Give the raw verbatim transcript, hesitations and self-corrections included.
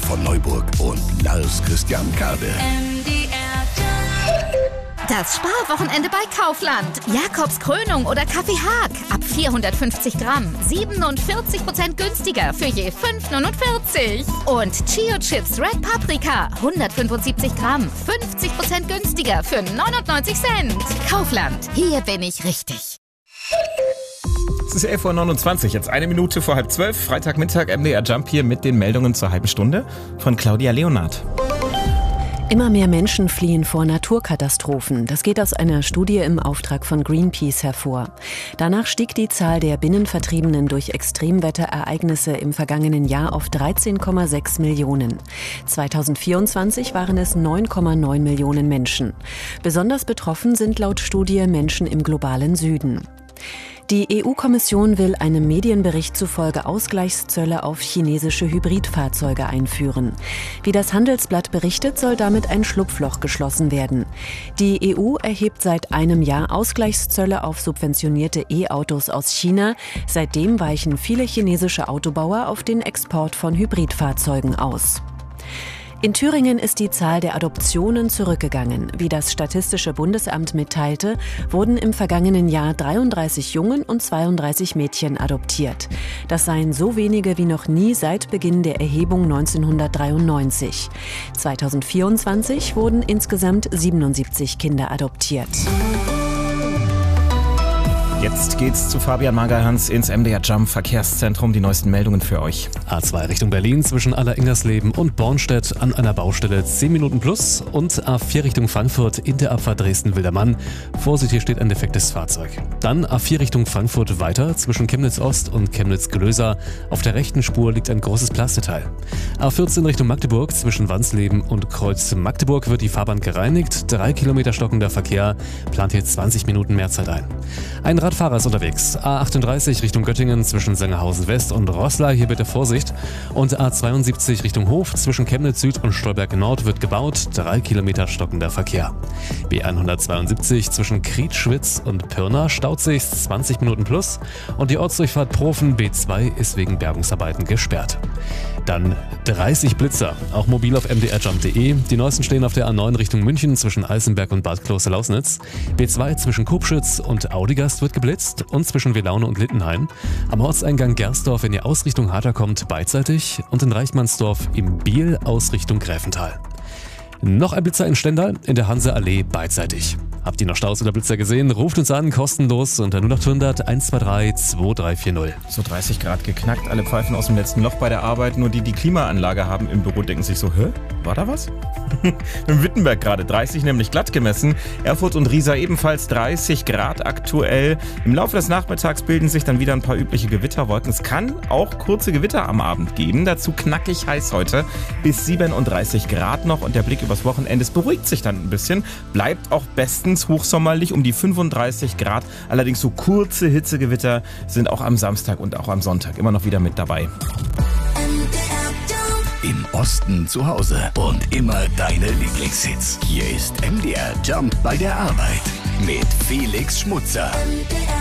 von Neuburg und Lars Christian Kade. Das Sparwochenende bei Kaufland. Jakobs Krönung oder Kaffee Haag. Ab vierhundertfünfzig Gramm. siebenundvierzig Prozent günstiger für je fünf neunundvierzig. Und Chio Chips Red Paprika. hundertfünfundsiebzig Gramm. fünfzig Prozent günstiger für neunundneunzig Cent. Kaufland. Hier bin ich richtig. Es ist elf Uhr neunundzwanzig, jetzt eine Minute vor halb zwölf. Freitagmittag M D R Jump hier mit den Meldungen zur halben Stunde von Claudia Leonard. Immer mehr Menschen fliehen vor Naturkatastrophen. Das geht aus einer Studie im Auftrag von Greenpeace hervor. Danach stieg die Zahl der Binnenvertriebenen durch Extremwetterereignisse im vergangenen Jahr auf dreizehn Komma sechs Millionen. zweitausendvierundzwanzig waren es neun Komma neun Millionen Menschen. Besonders betroffen sind laut Studie Menschen im globalen Süden. Die E U-Kommission will einem Medienbericht zufolge Ausgleichszölle auf chinesische Hybridfahrzeuge einführen. Wie das Handelsblatt berichtet, soll damit ein Schlupfloch geschlossen werden. Die E U erhebt seit einem Jahr Ausgleichszölle auf subventionierte E-Autos aus China. Seitdem weichen viele chinesische Autobauer auf den Export von Hybridfahrzeugen aus. In Thüringen ist die Zahl der Adoptionen zurückgegangen. Wie das Statistische Bundesamt mitteilte, wurden im vergangenen Jahr dreiunddreißig Jungen und zweiunddreißig Mädchen adoptiert. Das seien so wenige wie noch nie seit Beginn der Erhebung neunzehnhundertdreiundneunzig. zweitausendvierundzwanzig wurden insgesamt siebenundsiebzig Kinder adoptiert. Jetzt geht's zu Fabian Magerhans ins M D R Jump Verkehrszentrum. Die neuesten Meldungen für euch. A zwei Richtung Berlin zwischen Aller-Ingersleben und Bornstedt an einer Baustelle zehn Minuten plus und A vier Richtung Frankfurt in der Abfahrt Dresden-Wildermann. Vorsicht, hier steht ein defektes Fahrzeug. Dann A vier Richtung Frankfurt weiter zwischen Chemnitz-Ost und Chemnitz-Glöser. Auf der rechten Spur liegt ein großes Plasteteil. A vierzehn Richtung Magdeburg zwischen Wansleben und Kreuz Magdeburg wird die Fahrbahn gereinigt. Drei Kilometer stockender Verkehr, plant hier zwanzig Minuten mehr Zeit ein. Ein Radfahrer ist unterwegs. A achtunddreißig Richtung Göttingen zwischen Sengerhausen West und Roßla, hier bitte Vorsicht. Und A zweiundsiebzig Richtung Hof zwischen Chemnitz Süd und Stolberg Nord wird gebaut. Drei Kilometer stockender Verkehr. B hundertzweiundsiebzig zwischen Krietschwitz und Pirna staut sich zwanzig Minuten plus. Und die Ortsdurchfahrt Profen B zwei ist wegen Bergungsarbeiten gesperrt. Dann dreißig Blitzer, auch mobil auf m d r jump punkt d e. Die neuesten stehen auf der A neun Richtung München zwischen Eisenberg und Bad Kloster-Lausnitz. B zwei zwischen Kopschütz und Audigast wird geblitzt und zwischen Welaune und Littenhain. Am Ortseingang Gersdorf, wenn ihr aus Richtung Harter kommt, beidseitig und in Reichmannsdorf im Biel aus Richtung Gräfental. Noch ein Blitzer in Stendal in der Hanseallee beidseitig. Habt ihr noch Staus oder Blitzer gesehen? Ruft uns an, kostenlos unter null acht hundert eins zwei drei zwei drei vier null. So dreißig Grad geknackt, alle pfeifen aus dem letzten Loch bei der Arbeit. Nur die, die Klimaanlage haben im Büro, denken sich so, hä, war da was? In Wittenberg gerade dreißig, nämlich glatt gemessen. Erfurt und Riesa ebenfalls dreißig Grad aktuell. Im Laufe des Nachmittags bilden sich dann wieder ein paar übliche Gewitterwolken. Es kann auch kurze Gewitter am Abend geben. Dazu knackig heiß heute bis siebenunddreißig Grad noch. Und der Blick übers Wochenende, es beruhigt sich dann ein bisschen. Bleibt auch bestens hochsommerlich um die fünfunddreißig Grad. Allerdings so kurze Hitzegewitter sind auch am Samstag und auch am Sonntag immer noch wieder mit dabei. Im Osten zu Hause und immer deine Lieblingshits. Hier ist M D R Jump bei der Arbeit mit Felix Schmutzer.